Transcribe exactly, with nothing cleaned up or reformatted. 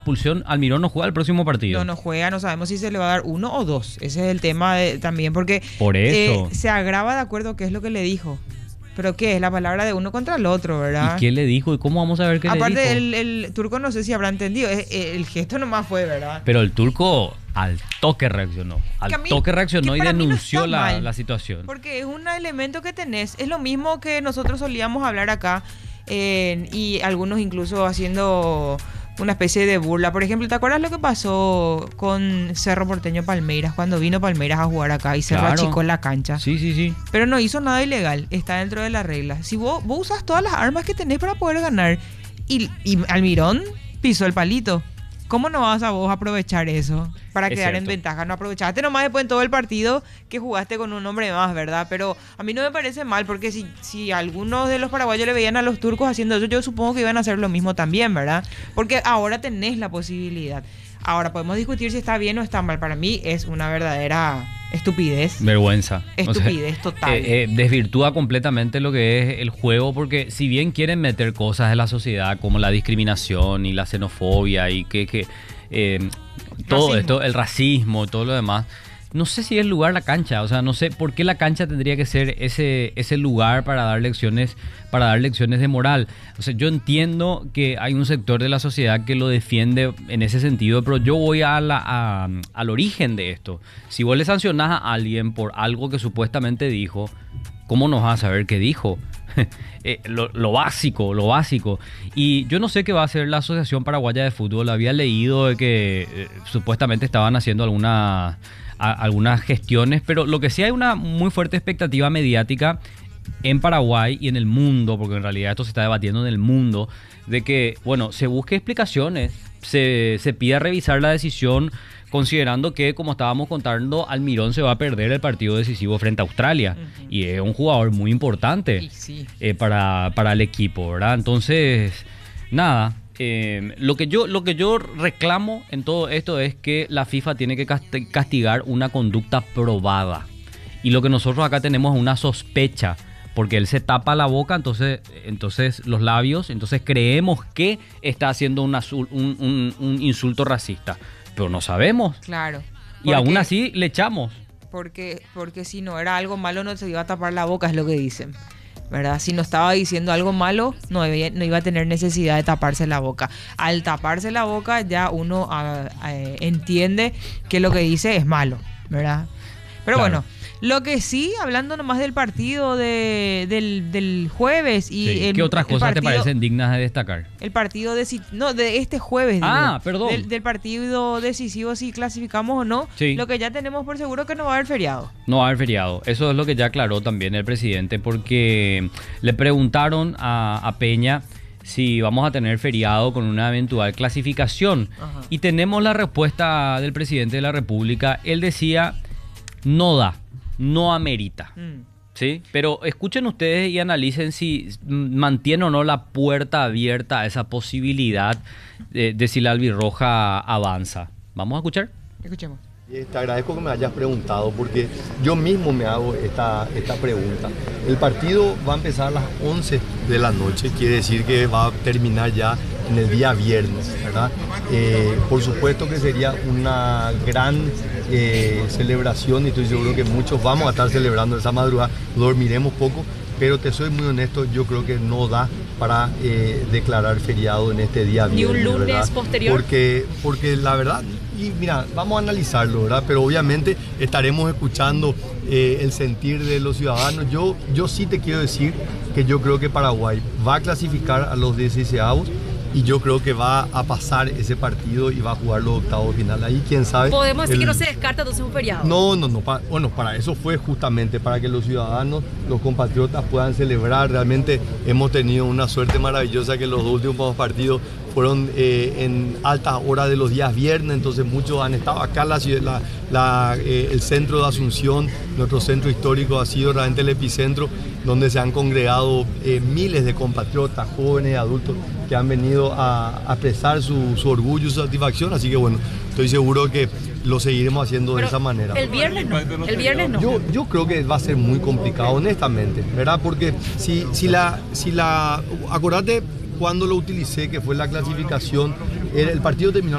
Expulsión, Almirón no juega el próximo partido. No, no juega, no sabemos si se le va a dar uno o dos. Ese es el tema de- también, porque Por eso. eh, se agrava de acuerdo qué es lo que le dijo. Pero qué es la palabra de uno contra el otro, ¿verdad? ¿Y qué le dijo? ¿Y cómo vamos a ver qué le dijo? Aparte, el, el turco no sé si habrá entendido. eh, eh, El gesto nomás fue, ¿verdad? Pero el turco al toque reaccionó. Al Que a mí- toque reaccionó que y para mí no denunció está la, mal, la situación. Porque es un elemento que tenés. Es lo mismo que nosotros solíamos hablar acá. eh, y algunos incluso haciendo una especie de burla. Por ejemplo, ¿te acuerdas lo que pasó con Cerro Porteño Palmeiras? Cuando vino Palmeiras a jugar acá y Cerro Claro. achicó la cancha. Sí, sí, sí. Pero no hizo nada ilegal. Está dentro de las reglas. Si vos, vos usas todas las armas que tenés para poder ganar y, y Almirón pisó el palito, ¿cómo no vas a vos aprovechar eso para Es quedar en cierto. ventaja? No aprovechaste nomás después en todo el partido que jugaste con un hombre más, ¿verdad? Pero a mí no me parece mal, porque si, si algunos de los paraguayos le veían a los turcos haciendo eso, yo supongo que iban a hacer lo mismo también, ¿verdad? Porque ahora tenés la posibilidad. Ahora podemos discutir si está bien o está mal. Para mí es una verdadera estupidez. Vergüenza. O sea, Estupidez total. eh, eh, desvirtúa completamente lo que es el juego, porque si bien quieren meter cosas de la sociedad como la discriminación y la xenofobia y que, que eh, todo Racismo. esto, el racismo, todo lo demás, no sé si es el lugar la cancha. O sea, no sé por qué la cancha tendría que ser ese, ese lugar para dar lecciones, para dar lecciones de moral. O sea, yo entiendo que hay un sector de la sociedad que lo defiende en ese sentido, pero yo voy a la, a- al origen de esto. Si vos le sancionás a alguien por algo que supuestamente dijo, ¿cómo nos vas a saber qué dijo? Eh, lo, lo básico, lo básico. Y yo no sé qué va a hacer la Asociación Paraguaya de Fútbol. Había leído de que eh, supuestamente estaban haciendo alguna, a- algunas gestiones, pero lo que sí hay una muy fuerte expectativa mediática en Paraguay y en el mundo, porque en realidad esto se está debatiendo en el mundo, de que, bueno, se busque explicaciones, se, se pida revisar la decisión, considerando que, como estábamos contando, Almirón se va a perder el partido decisivo frente a Australia. Ujú. Y es un jugador muy importante Y sí. eh, para, para el equipo, ¿verdad? Entonces, nada, eh, lo, que yo, lo que yo reclamo en todo esto es que la FIFA tiene que casti- castigar una conducta probada. Y lo que nosotros acá tenemos es una sospecha, porque él se tapa la boca, entonces, entonces los labios, entonces creemos que está haciendo un, azul- un, un- un insulto racista, pero no sabemos. Claro. Y aún Porque- así le echamos. Porque, porque si no era algo malo no se iba a tapar la boca, es lo que dicen. ¿Verdad? Si no estaba diciendo algo malo, no, debía- no iba a tener necesidad de taparse la boca. Al taparse la boca ya uno ah, eh, entiende que lo que dice es malo, ¿verdad? Pero Claro. bueno, lo que sí, hablando nomás del partido de, del, del jueves y Sí. el, ¿Qué otras el cosas te partido- parecen dignas de destacar? El partido de no de este jueves, digo, Ah, perdón. Del, del partido decisivo, si clasificamos o no. Sí. Lo que ya tenemos por seguro que no va a haber feriado. No va a haber feriado. Eso es lo que ya aclaró también el presidente, porque le preguntaron a, a Peña si vamos a tener feriado con una eventual clasificación. Ajá. Y tenemos la respuesta del presidente de la República. Él decía, no da, no amerita. Mm. ¿Sí? Pero escuchen ustedes y analicen si mm, mantiene o no la puerta abierta a esa posibilidad de, de si la albirroja avanza. ¿Vamos a escuchar? Escuchemos. Eh, Te agradezco que me hayas preguntado porque yo mismo me hago esta, esta pregunta. El partido va a empezar a las once de la noche, quiere decir que va a terminar ya en el día viernes, ¿verdad? Eh, por supuesto que sería una gran eh, celebración y estoy seguro que muchos vamos a estar celebrando esa madrugada, dormiremos poco, pero te soy muy honesto, yo creo que no da para eh, declarar feriado en este día Ni un viernes, lunes ¿verdad? posterior. Porque, porque la verdad, y mira, vamos a analizarlo, ¿verdad? Pero obviamente estaremos escuchando eh, el sentir de los ciudadanos. Yo, yo sí te quiero decir que yo creo que Paraguay va a clasificar a los dieciseavos y yo creo que va a pasar ese partido y va a jugar los octavos de final. Ahí quién sabe. Podemos decir el- que no se descarta entonces un feriado. no, no, no. pa- bueno, para eso fue justamente para que los ciudadanos, los compatriotas puedan celebrar. Realmente hemos tenido una suerte maravillosa que los dos últimos partidos fueron eh, en altas horas de los días viernes, entonces muchos han estado acá. La, ciudad- la- la, eh, el centro de Asunción, nuestro centro histórico, ha sido realmente el epicentro donde se han congregado eh, miles de compatriotas, jóvenes y adultos que han venido a, a expresar su, su orgullo y su satisfacción. Así que bueno, estoy seguro que lo seguiremos haciendo de Pero esa manera. El viernes no. El viernes no. Yo, yo creo que va a ser muy complicado, honestamente, ¿verdad? Porque si, si la, si la, acordate cuando lo utilicé, que fue la clasificación el, el partido terminó